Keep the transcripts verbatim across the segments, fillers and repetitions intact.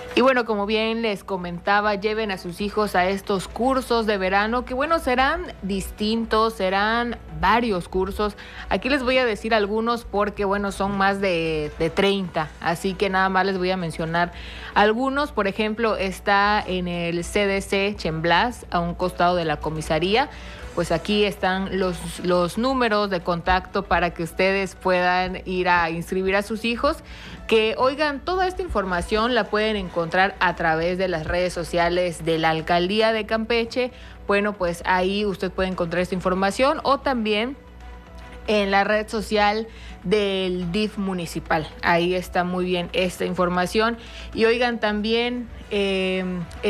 Y bueno, como bien les comentaba, lleven a sus hijos a estos cursos de verano, que bueno, serán distintos, serán varios cursos. Aquí les voy a decir algunos porque bueno, son más de, de treinta, así que nada más les voy a mencionar algunos. Por ejemplo, está en el C D C Chemblas, a un costado de la comisaría. Pues aquí están los, los números de contacto para que ustedes puedan ir a inscribir a sus hijos. Que oigan, toda esta información la pueden encontrar a través de las redes sociales de la Alcaldía de Campeche. Bueno, pues ahí usted puede encontrar esta información, o también en la red social del D I F municipal. Ahí está muy bien esta información. Y oigan, también eh,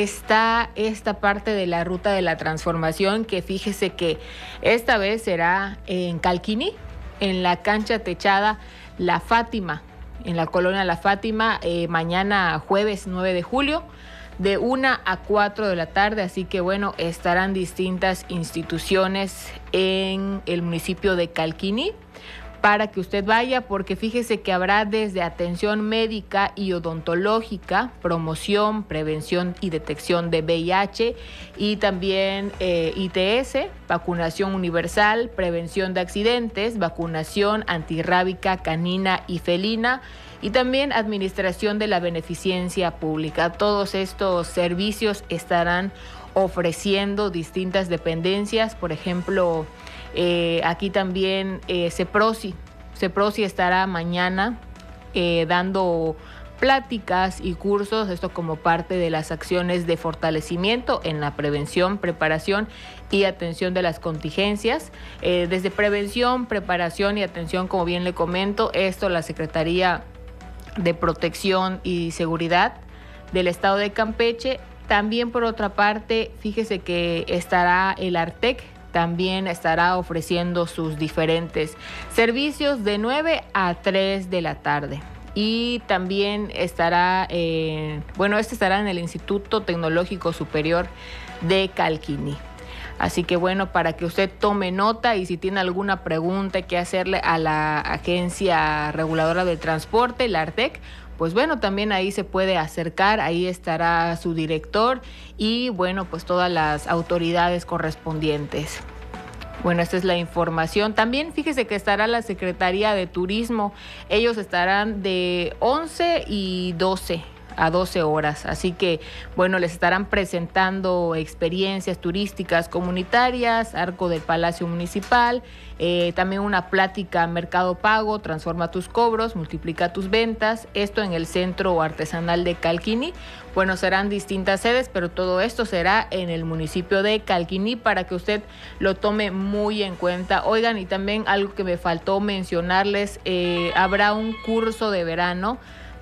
está esta parte de la ruta de la transformación, que fíjese que esta vez será en Calquiní, en la cancha techada La Fátima, en la colonia La Fátima, eh, mañana jueves nueve de julio, de una a cuatro de la tarde. Así que bueno, estarán distintas instituciones en el municipio de Calquiní para que usted vaya, porque fíjese que habrá desde atención médica y odontológica, promoción, prevención y detección de V I H, y también eh, I T S, vacunación universal, prevención de accidentes, vacunación antirrábica canina y felina, y también administración de la beneficencia pública. Todos estos servicios estarán ofreciendo distintas dependencias. Por ejemplo, eh, aquí también eh, CEPROSI. CEPROSI estará mañana eh, dando pláticas y cursos, esto como parte de las acciones de fortalecimiento en la prevención, preparación y atención de las contingencias. Eh, desde prevención, preparación y atención, como bien le comento, esto la Secretaría de Protección y Seguridad del Estado de Campeche. También, por otra parte, fíjese que estará el ARTEC, también estará ofreciendo sus diferentes servicios de nueve a tres de la tarde. Y también estará, eh, bueno, este estará en el Instituto Tecnológico Superior de Calquiní. Así que bueno, para que usted tome nota, y si tiene alguna pregunta que hacerle a la Agencia Reguladora del Transporte, la ARTEC, pues bueno, también ahí se puede acercar, ahí estará su director y bueno, pues todas las autoridades correspondientes. Bueno, esta es la información. También fíjese que estará la Secretaría de Turismo. Ellos estarán de once y doce a doce horas. Así que, bueno, les estarán presentando experiencias turísticas comunitarias, Arco del Palacio Municipal, eh, también una plática Mercado Pago, transforma tus cobros, multiplica tus ventas, esto en el Centro Artesanal de Calquiní. Bueno, serán distintas sedes, pero todo esto será en el municipio de Calquiní para que usted lo tome muy en cuenta. Oigan, y también algo que me faltó mencionarles, eh, habrá un curso de verano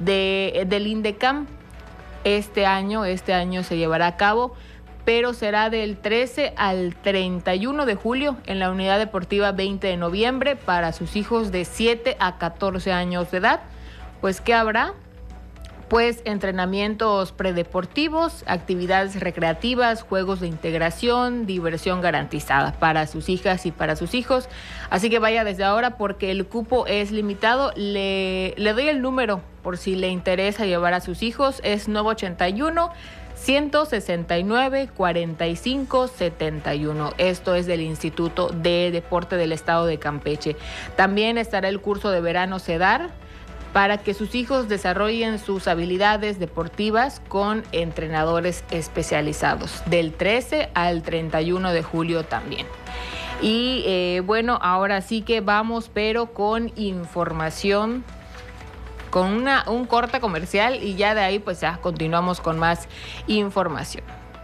de del INDECAM este año, este año se llevará a cabo, pero será del trece al treinta y uno de julio en la Unidad Deportiva veinte de noviembre para sus hijos de siete a catorce años de edad. Pues, ¿qué habrá? Pues entrenamientos predeportivos, actividades recreativas, juegos de integración, diversión garantizada para sus hijas y para sus hijos. Así que vaya desde ahora porque el cupo es limitado. Le, le doy el número por si le interesa llevar a sus hijos. Es nueve ochenta y uno, ciento sesenta y nueve, cuarenta y cinco, setenta y uno. Esto es del Instituto de Deporte del Estado de Campeche. También estará el curso de verano CEDAR, para que sus hijos desarrollen sus habilidades deportivas con entrenadores especializados, del trece al treinta y uno de julio también. Y eh, bueno, ahora sí que vamos, pero con información, con una, un corte comercial, y ya de ahí pues ya continuamos con más información.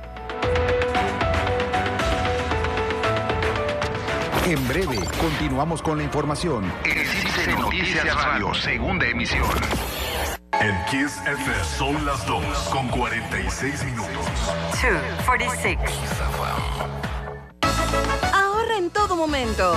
En breve, continuamos con la información. Existe Noticias Radio, segunda emisión. En Kiss F M son las dos con cuarenta y seis minutos. dos cuarenta y seis. Ahorra en todo momento.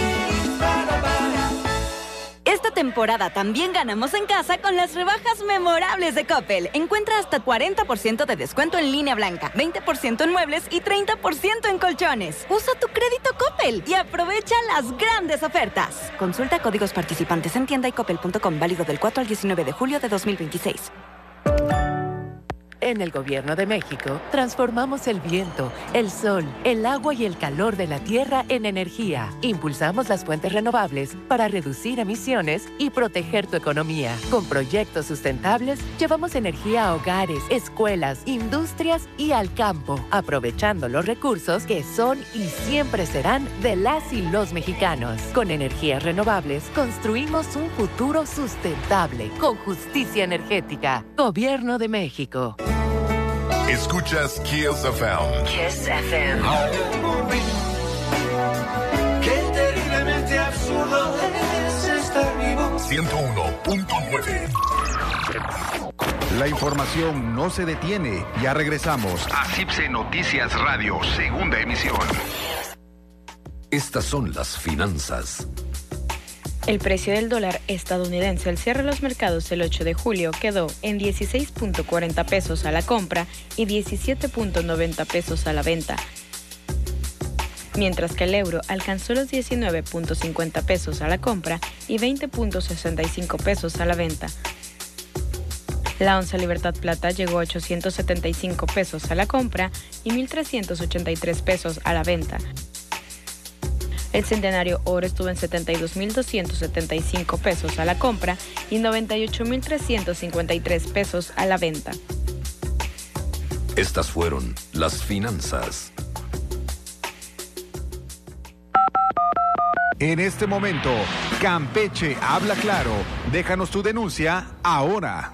Esta temporada también ganamos en casa con las rebajas memorables de Coppel. Encuentra hasta cuarenta por ciento de descuento en línea blanca, veinte por ciento en muebles y treinta por ciento en colchones. Usa tu crédito Coppel y aprovecha las grandes ofertas. Consulta códigos participantes en tienda y coppel punto com, válido del cuatro al diecinueve de julio de dos mil veintiséis. En el Gobierno de México, transformamos el viento, el sol, el agua y el calor de la tierra en energía. Impulsamos las fuentes renovables para reducir emisiones y proteger tu economía. Con proyectos sustentables, llevamos energía a hogares, escuelas, industrias y al campo, aprovechando los recursos que son y siempre serán de las y los mexicanos. Con energías renovables, construimos un futuro sustentable, con justicia energética. Gobierno de México. Escuchas Kiss F M. Kiss F M. Qué terriblemente absurdo es estar vivo. ciento uno punto nueve. La información no se detiene. Ya regresamos. A C I P S E Noticias Radio, segunda emisión. Estas son las finanzas. El precio del dólar estadounidense al cierre de los mercados el ocho de julio quedó en dieciséis punto cuarenta pesos a la compra y diecisiete punto noventa pesos a la venta, mientras que el euro alcanzó los diecinueve punto cincuenta pesos a la compra y veinte punto sesenta y cinco pesos a la venta. La onza Libertad Plata llegó a ochocientos setenta y cinco pesos a la compra y mil trescientos ochenta y tres pesos a la venta. El centenario oro estuvo en setenta y dos mil doscientos setenta y cinco pesos a la compra y noventa y ocho mil trescientos cincuenta y tres pesos a la venta. Estas fueron las finanzas. En este momento, Campeche habla claro. Déjanos tu denuncia ahora.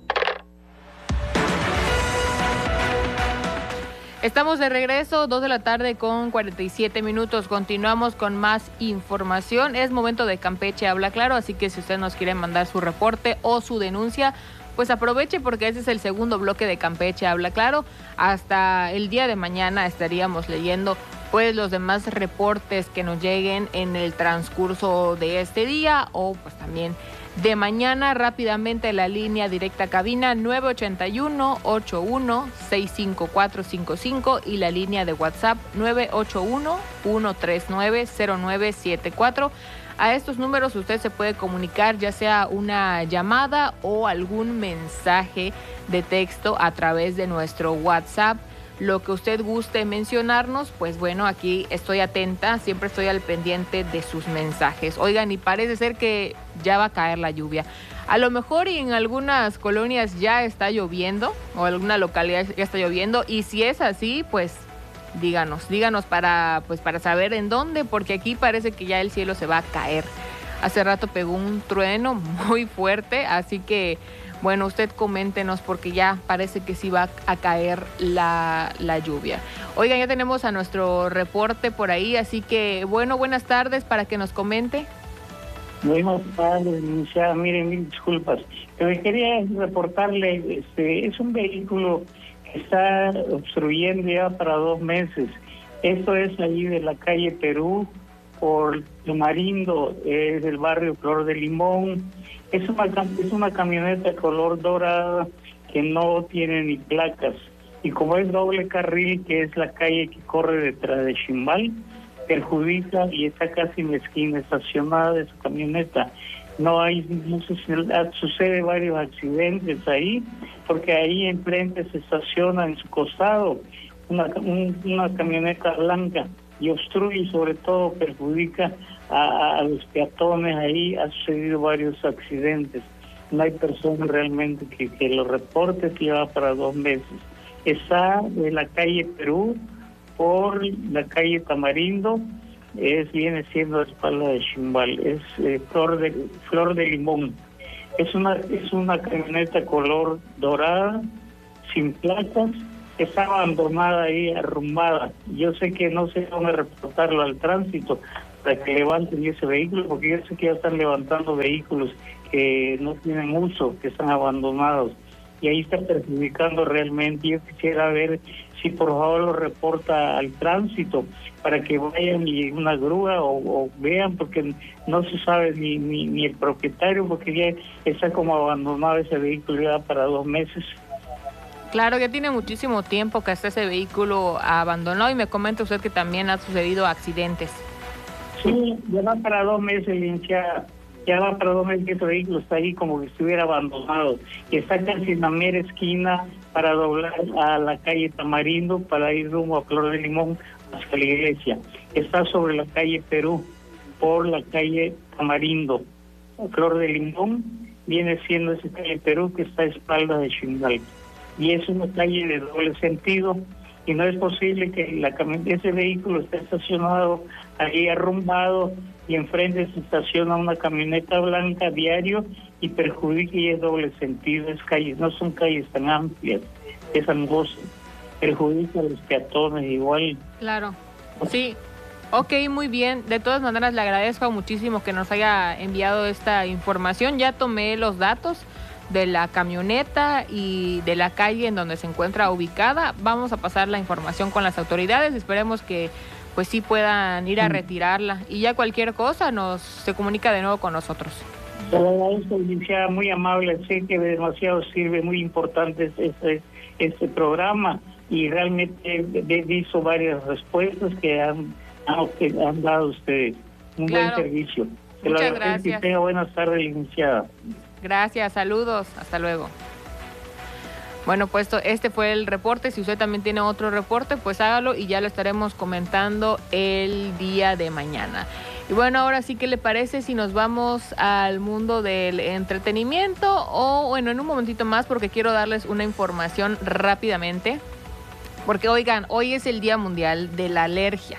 Estamos de regreso, dos de la tarde con cuarenta y siete minutos. Continuamos con más información. Es momento de Campeche habla claro, así que si usted nos quiere mandar su reporte o su denuncia, pues aproveche porque ese es el segundo bloque de Campeche habla claro. Hasta el día de mañana estaríamos leyendo pues los demás reportes que nos lleguen en el transcurso de este día o pues también de mañana. Rápidamente la línea directa cabina nueve ochenta y uno, ochenta y uno, sesenta y cinco cuatrocientos cincuenta y cinco y la línea de WhatsApp nueve ocho uno, uno tres nueve, cero nueve siete cuatro. A estos números usted se puede comunicar ya sea una llamada o algún mensaje de texto a través de nuestro WhatsApp. Lo que usted guste mencionarnos, pues bueno, aquí estoy atenta, siempre estoy al pendiente de sus mensajes. Oigan, y parece ser que ya va a caer la lluvia. A lo mejor y en algunas colonias ya está lloviendo, o alguna localidad ya está lloviendo, y si es así, pues díganos, díganos para, pues, para saber en dónde, porque aquí parece que ya el cielo se va a caer. Hace rato pegó un trueno muy fuerte, así que bueno, usted coméntenos porque ya parece que sí va a caer la, la lluvia. Oigan, ya tenemos a nuestro reporte por ahí, así que bueno, buenas tardes para que nos comente. Buenas tardes, licenciada. Miren, mil disculpas. Lo que quería reportarle, este, es un vehículo que está obstruyendo ya para dos meses. Esto es allí de la calle Perú, por Tamarindo, es del barrio Flor de Limón. Es una, es una camioneta color dorada que no tiene ni placas. Y como es doble carril, que es la calle que corre detrás de Chimbal, perjudica y está casi en la esquina estacionada de su camioneta. No hay, no sé si sucede varios accidentes ahí, porque ahí enfrente se estaciona en su costado una, un, una camioneta blanca y obstruye y sobre todo perjudica a, a los peatones. Ahí ha sucedido varios accidentes. No hay personas realmente que, que los reportes lleva para dos meses. Está en la calle Perú por la calle Tamarindo, es viene siendo la espalda de Chimbal, es eh, flor de flor de limón. Es una es una camioneta color dorada, sin placas. Está abandonada ahí, arrumbada. Yo sé que no sé cómo reportarlo al tránsito para que levanten ese vehículo, porque yo sé que ya están levantando vehículos que no tienen uso, que están abandonados, y ahí está perjudicando realmente. Yo quisiera ver si por favor lo reporta al tránsito para que vayan y una grúa o, o vean, porque no se sabe ni, ni, ni el propietario, porque ya está como abandonado ese vehículo ya para dos meses. Claro, ya tiene muchísimo tiempo que está ese vehículo abandonado y me comenta usted que también ha sucedido accidentes. Sí, ya va para dos meses, licenciada. Ya va para dos meses que ese vehículo está ahí como que estuviera abandonado. Y está casi en la mera esquina para doblar a la calle Tamarindo para ir rumbo a Flor de Limón hacia la iglesia. Está sobre la calle Perú, por la calle Tamarindo. Flor de Limón viene siendo esa calle Perú que está a espaldas de Chingal. Y es una calle de doble sentido y no es posible que la ese vehículo esté estacionado ahí arrumbado y enfrente se estaciona una camioneta blanca diario y perjudica, y es doble sentido. Es calles, no son calles tan amplias, es angosto, perjudica a los peatones igual. Claro, sí. Ok, muy bien. De todas maneras, le agradezco muchísimo que nos haya enviado esta información. Ya tomé los datos de la camioneta y de la calle en donde se encuentra ubicada. Vamos a pasar la información con las autoridades. Esperemos que pues sí puedan ir a retirarla. Y ya cualquier cosa nos se comunica de nuevo con nosotros. Le agradezco, licenciada, muy amable. Sé que demasiado sirve, muy importante este, este programa y realmente he visto varias respuestas que han, que han dado ustedes. Un claro. buen servicio. Se Muchas lo gracias. Y tenga buenas tardes, licenciada. Gracias, saludos, hasta luego. Bueno, pues este fue el reporte. Si usted también tiene otro reporte, pues hágalo y ya lo estaremos comentando el día de mañana. Y bueno, ahora sí, ¿qué le parece si nos vamos al mundo del entretenimiento? O bueno, en un momentito más, porque quiero darles una información rápidamente. Porque oigan, hoy es el Día Mundial de la Alergia.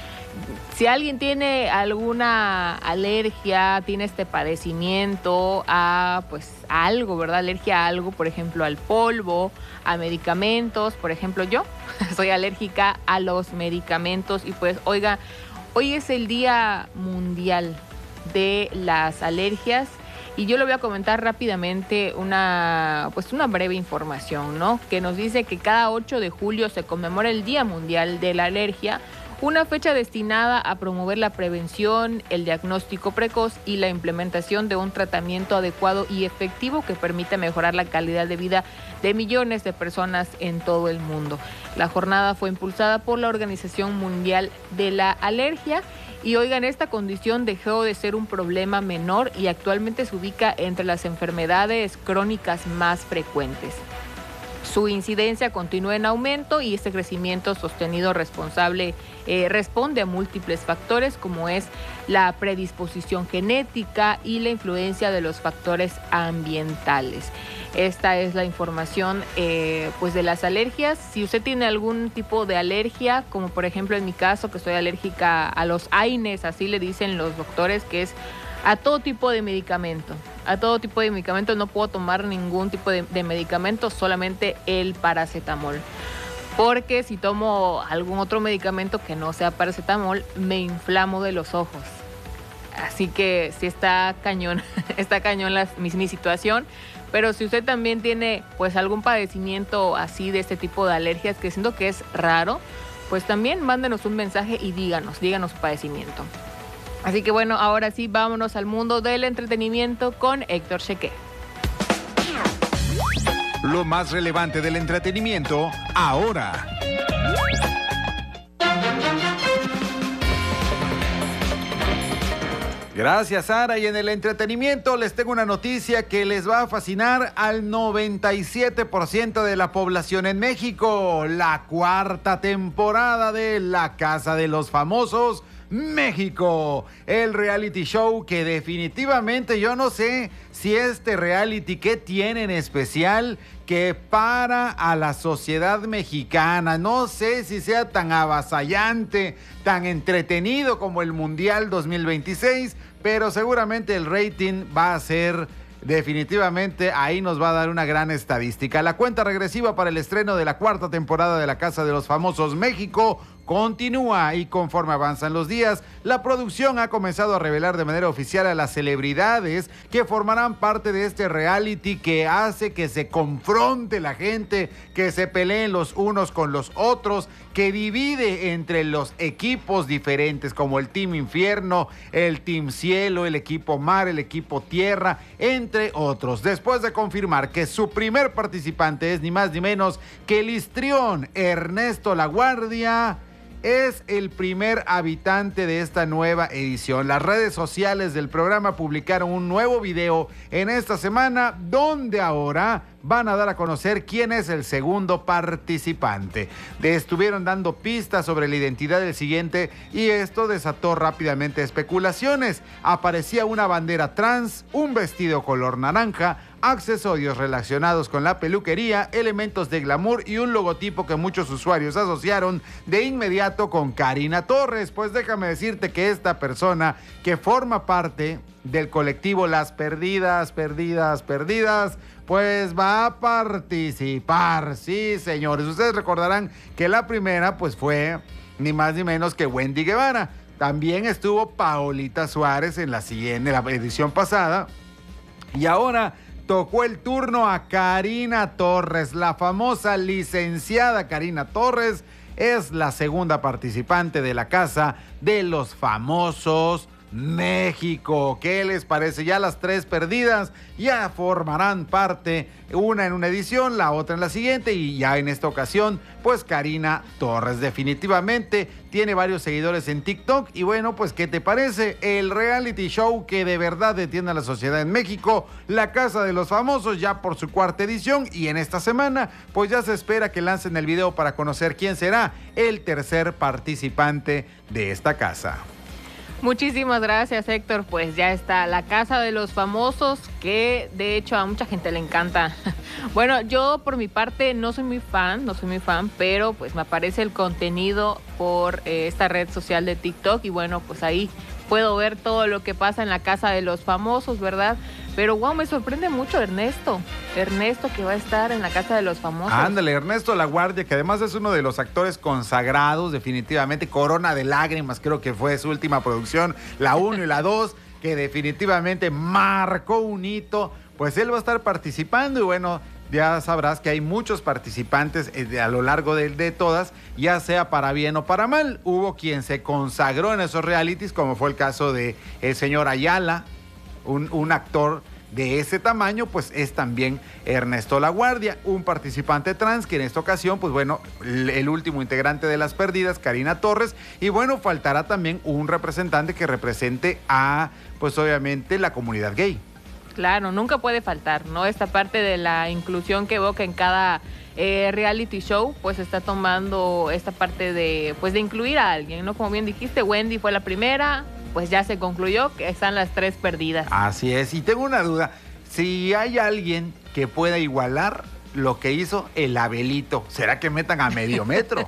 Si alguien tiene alguna alergia, tiene este padecimiento a pues a algo, ¿verdad? Alergia a algo, por ejemplo, al polvo, a medicamentos, por ejemplo, yo soy alérgica a los medicamentos y pues, oiga, hoy es el Día Mundial de las Alergias y yo le voy a comentar rápidamente una, pues una breve información, ¿no? Que nos dice que cada ocho de julio se conmemora el Día Mundial de la Alergia, una fecha destinada a promover la prevención, el diagnóstico precoz y la implementación de un tratamiento adecuado y efectivo que permita mejorar la calidad de vida de millones de personas en todo el mundo. La jornada fue impulsada por la Organización Mundial de la Alergia y oigan, esta condición dejó de ser un problema menor y actualmente se ubica entre las enfermedades crónicas más frecuentes. Su incidencia continúa en aumento y este crecimiento sostenido responsable eh, responde a múltiples factores como es la predisposición genética y la influencia de los factores ambientales. Esta es la información eh, pues de las alergias. Si usted tiene algún tipo de alergia, como por ejemplo en mi caso que soy alérgica a los AINES, así le dicen los doctores, que es a todo tipo de medicamento. A todo tipo de medicamento no puedo tomar ningún tipo de, de medicamento, solamente el paracetamol. Porque si tomo algún otro medicamento que no sea paracetamol, me inflamo de los ojos. Así que sí está cañón, está cañón la, mi, mi situación. Pero si usted también tiene pues algún padecimiento así de este tipo de alergias, que siento que es raro, pues también mándenos un mensaje y díganos, díganos su padecimiento. Así que bueno, ahora sí, vámonos al mundo del entretenimiento con Héctor Cheque. Lo más relevante del entretenimiento ahora. Gracias, Sara. Y en el entretenimiento les tengo una noticia que les va a fascinar al noventa y siete por ciento de la población en México. La cuarta temporada de La Casa de los Famosos México, el reality show que definitivamente yo no sé si este reality qué tiene en especial que para a la sociedad mexicana. No sé si sea tan avasallante, tan entretenido como el Mundial dos mil veintiséis, pero seguramente el rating va a ser definitivamente, ahí nos va a dar una gran estadística. La cuenta regresiva para el estreno de la cuarta temporada de La Casa de los Famosos México continúa y conforme avanzan los días, la producción ha comenzado a revelar de manera oficial a las celebridades que formarán parte de este reality que hace que se confronte la gente, que se peleen los unos con los otros, que divide entre los equipos diferentes como el Team Infierno, el Team Cielo, el equipo Mar, el equipo Tierra, entre otros. Después de confirmar que su primer participante es ni más ni menos que el histrión Ernesto La Guardia, es el primer habitante de esta nueva edición. Las redes sociales del programa publicaron un nuevo video en esta semana donde ahora van a dar a conocer quién es el segundo participante. Le estuvieron dando pistas sobre la identidad del siguiente y esto desató rápidamente especulaciones. Aparecía una bandera trans, un vestido color naranja, accesorios relacionados con la peluquería, elementos de glamour y un logotipo que muchos usuarios asociaron de inmediato con Karina Torres. Pues déjame decirte que esta persona que forma parte del colectivo Las Perdidas, Perdidas, Perdidas, pues va a participar. Sí, señores, ustedes recordarán que la primera pues fue ni más ni menos que Wendy Guevara. También estuvo Paolita Suárez en la siguiente, en la edición pasada. Y ahora tocó el turno a Karina Torres. La famosa licenciada Karina Torres es la segunda participante de la Casa de los Famosos México. ¿Qué les parece? Ya las tres perdidas ya formarán parte, una en una edición, la otra en la siguiente, y ya en esta ocasión, pues Karina Torres definitivamente tiene varios seguidores en TikTok. Y bueno, pues ¿qué te parece? El reality show que de verdad detiene a la sociedad en México, La Casa de los Famosos, ya por su cuarta edición, y en esta semana pues ya se espera que lancen el video para conocer quién será el tercer participante de esta casa. Muchísimas gracias, Héctor. Pues ya está La Casa de los Famosos, que de hecho a mucha gente le encanta. Bueno, yo por mi parte no soy muy fan, no soy muy fan, pero pues me aparece el contenido por eh, esta red social de TikTok y bueno, pues ahí puedo ver todo lo que pasa en La Casa de los Famosos, ¿verdad? Pero wow, me sorprende mucho Ernesto. Ernesto que va a estar en La Casa de los Famosos. Ándale, Ernesto Laguardia, que además es uno de los actores consagrados, definitivamente. Corona de Lágrimas, creo que fue su última producción, la uno y la dos, que definitivamente marcó un hito. Pues él va a estar participando y bueno, ya sabrás que hay muchos participantes a lo largo de, de todas, ya sea para bien o para mal. Hubo quien se consagró en esos realities, como fue el caso de el señor Ayala, un, un actor de ese tamaño, pues es también Ernesto Laguardia, un participante trans que en esta ocasión, pues bueno, el, el último integrante de Las Perdidas, Karina Torres, y bueno, faltará también un representante que represente a, pues obviamente, la comunidad gay. Claro, nunca puede faltar, ¿no? Esta parte de la inclusión que evoca en cada eh, reality show, pues está tomando esta parte de, pues de incluir a alguien, ¿no? Como bien dijiste, Wendy fue la primera, pues ya se concluyó que están las tres perdidas. Así es, y tengo una duda, si hay alguien que pueda igualar lo que hizo el Abelito, ¿será que metan a medio metro?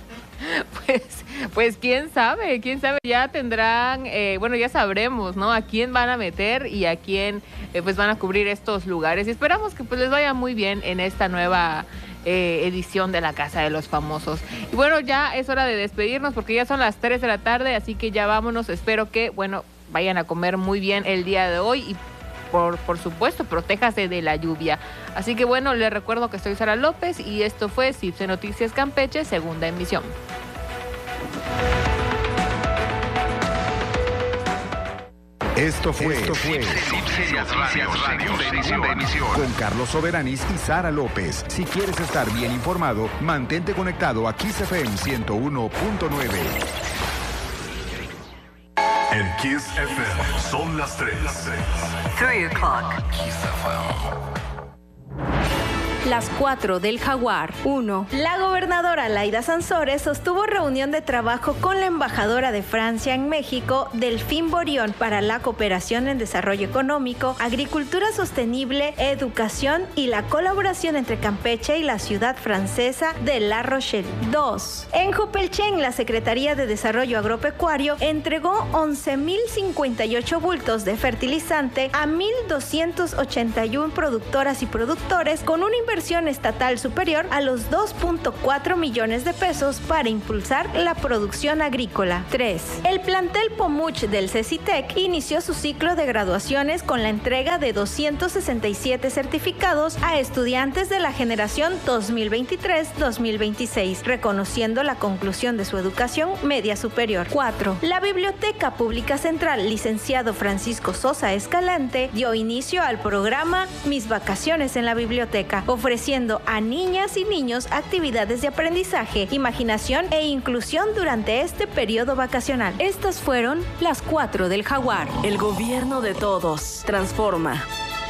Pues, pues quién sabe, quién sabe, ya tendrán, eh, bueno, ya sabremos, ¿no? A quién van a meter y a quién eh, pues van a cubrir estos lugares. Y esperamos que pues les vaya muy bien en esta nueva eh, edición de La Casa de los Famosos. Y bueno, ya es hora de despedirnos porque ya son las tres de la tarde, así que ya vámonos. Espero que, bueno, vayan a comer muy bien el día de hoy y Por, por supuesto, protéjase de la lluvia. Así que bueno, les recuerdo que soy Sara López y esto fue Cipse Noticias Campeche, segunda emisión. Esto fue, Esto fue Cipse Noticias Radio, segunda emisión. Con Carlos Soberanis y Sara López. Si quieres estar bien informado, mantente conectado a Kiss F M ciento uno punto nueve. En Kiss F M son las tres. Three o'clock. Kiss F M. Las cuatro del Jaguar. uno. La gobernadora Laida Sansores sostuvo reunión de trabajo con la embajadora de Francia en México, Delphine Borion, para la cooperación en desarrollo económico, agricultura sostenible, educación y la colaboración entre Campeche y la ciudad francesa de La Rochelle. dos. En Jopelchen, la Secretaría de Desarrollo Agropecuario entregó once mil cincuenta y ocho bultos de fertilizante a mil doscientos ochenta y uno productoras y productores con una inversión estatal superior a los dos punto cuatro millones de pesos para impulsar la producción agrícola. tres. El plantel Pomuch del CECITEC inició su ciclo de graduaciones con la entrega de doscientos sesenta y siete certificados a estudiantes de la generación dos mil veintitrés dos mil veintiséis, reconociendo la conclusión de su educación media superior. cuatro. La Biblioteca Pública Central, licenciado Francisco Sosa Escalante, dio inicio al programa Mis Vacaciones en la Biblioteca, ofreciendo a niñas y niños actividades de aprendizaje, imaginación e inclusión durante este periodo vacacional. Estas fueron las cuatro del Jaguar. El gobierno de todos. Transforma.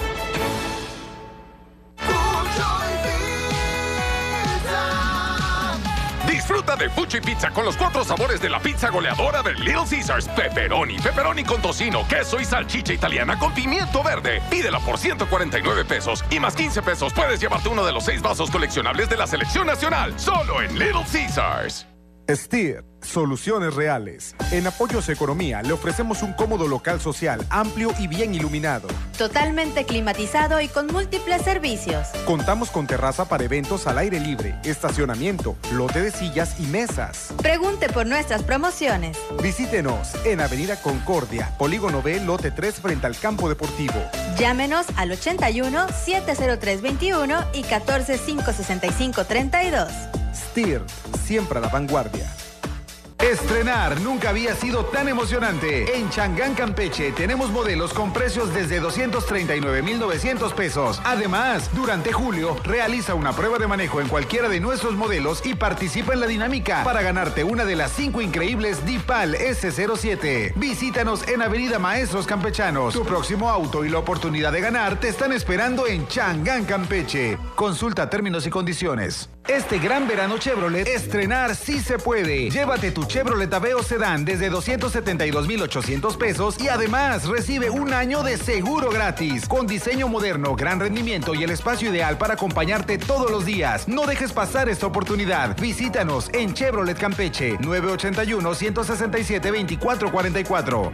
Disfruta de Fuchi Pizza con los cuatro sabores de la pizza goleadora de Little Caesars. Pepperoni, pepperoni con tocino, queso y salchicha italiana con pimiento verde. Pídela por ciento cuarenta y nueve pesos y más quince pesos puedes llevarte uno de los seis vasos coleccionables de la selección nacional. Solo en Little Caesars. Steer, soluciones reales. En Apoyos Economía le ofrecemos un cómodo local social, amplio y bien iluminado. Totalmente climatizado y con múltiples servicios. Contamos con terraza para eventos al aire libre, estacionamiento, lote de sillas y mesas. Pregunte por nuestras promociones. Visítenos en Avenida Concordia, Polígono B, lote tres frente al campo deportivo. Llámenos al ochenta y uno, setecientos tres veintiuno y catorce, quinientos sesenta y cinco, treinta y dos. Steer, siempre a la vanguardia. Estrenar nunca había sido tan emocionante. En Changán, Campeche, tenemos modelos con precios desde doscientos treinta y nueve mil novecientos pesos. Además, durante julio, realiza una prueba de manejo en cualquiera de nuestros modelos y participa en la dinámica para ganarte una de las cinco increíbles DIPAL S cero siete. Visítanos en Avenida Maestros Campechanos. Tu próximo auto y la oportunidad de ganar te están esperando en Changán, Campeche. Consulta términos y condiciones. Este gran verano Chevrolet, estrenar sí se puede. Llévate tu Chevrolet Aveo Sedán desde doscientos setenta y dos mil ochocientos pesos y además recibe un año de seguro gratis. Con diseño moderno, gran rendimiento y el espacio ideal para acompañarte todos los días. No dejes pasar esta oportunidad. Visítanos en Chevrolet Campeche, nueve ochenta y uno, ciento sesenta y siete, veinticuatro cuarenta y cuatro.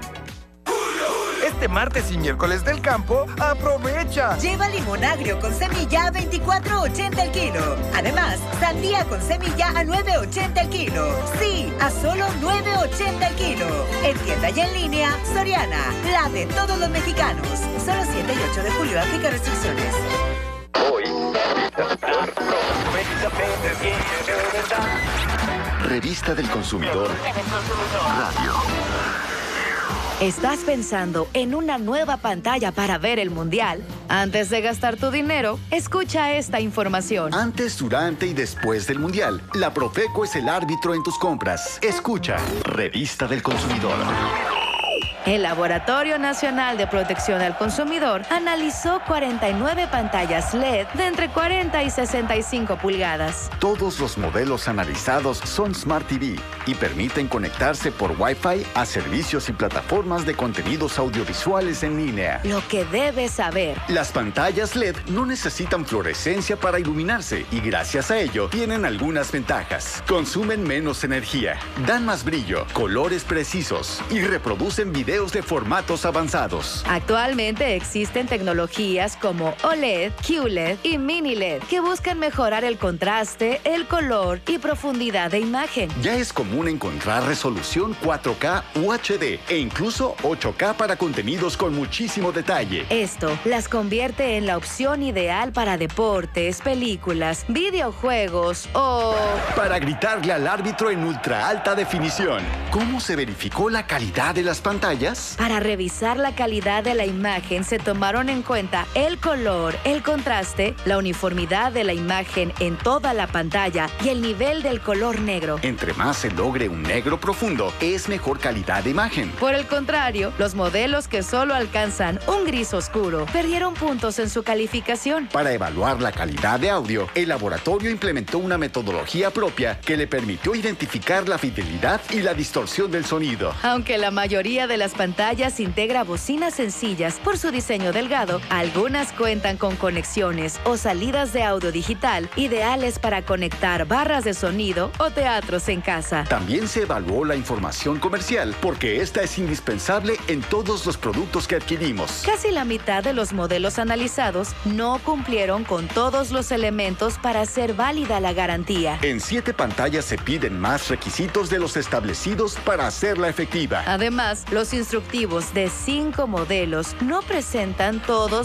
Este martes y miércoles del campo, aprovecha. Lleva limón agrio con semilla a veinticuatro ochenta el kilo. Además, sandía con semilla a nueve ochenta el kilo. Sí, a solo nueve ochenta el kilo. En tienda y en línea, Soriana, la de todos los mexicanos. Solo siete y ocho de julio, aplica restricciones. Hoy, Revista del Consumidor Radio. ¿Estás pensando en una nueva pantalla para ver el Mundial? Antes de gastar tu dinero, escucha esta información. Antes, durante y después del Mundial, la Profeco es el árbitro en tus compras. Escucha, Revista del Consumidor. El Laboratorio Nacional de Protección al Consumidor analizó cuarenta y nueve pantallas L E D de entre cuarenta y sesenta y cinco pulgadas. Todos los modelos analizados son Smart T V y permiten conectarse por Wi-Fi a servicios y plataformas de contenidos audiovisuales en línea. Lo que debes saber. Las pantallas L E D no necesitan fluorescencia para iluminarse y gracias a ello tienen algunas ventajas. Consumen menos energía, dan más brillo, colores precisos y reproducen videos de formatos avanzados. Actualmente existen tecnologías como O L E D, Q L E D y Mini L E D que buscan mejorar el contraste, el color y profundidad de imagen. Ya es común encontrar resolución cuatro K u H D e incluso ocho K para contenidos con muchísimo detalle. Esto las convierte en la opción ideal para deportes, películas, videojuegos o... para gritarle al árbitro en ultra alta definición. ¿Cómo se verificó la calidad de las pantallas? Para revisar la calidad de la imagen se tomaron en cuenta el color, el contraste, la uniformidad de la imagen en toda la pantalla y el nivel del color negro. Entre más se logre un negro profundo, es mejor calidad de imagen. Por el contrario, los modelos que solo alcanzan un gris oscuro perdieron puntos en su calificación. Para evaluar la calidad de audio, el laboratorio implementó una metodología propia que le permitió identificar la fidelidad y la distorsión del sonido. Aunque la mayoría de las pantallas integra bocinas sencillas por su diseño delgado, algunas cuentan con conexiones o salidas de audio digital ideales para conectar barras de sonido o teatros en casa. También se evaluó la información comercial porque esta es indispensable en todos los productos que adquirimos. Casi la mitad de los modelos analizados no cumplieron con todos los elementos para hacer válida la garantía. En siete pantallas se piden más requisitos de los establecidos para hacerla efectiva. Además, los instructivos de cinco modelos no presentan todos